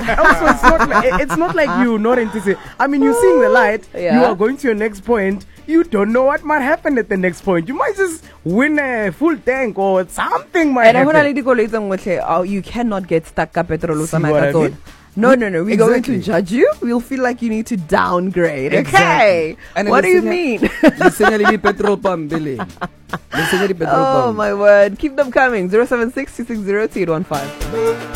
Also, it's not like you not anticipating. I mean, you're seeing the light. Yeah. You are going to your next point. You don't know what might happen at the next point. You might just win a full tank or something might happen. And you cannot get stuck up petrol. See what I mean? No. We're going to judge you. We'll feel like you need to downgrade. Okay. And what do you mean? Petrol pump, Billy. Oh my word. Keep them coming. 076 260 2815.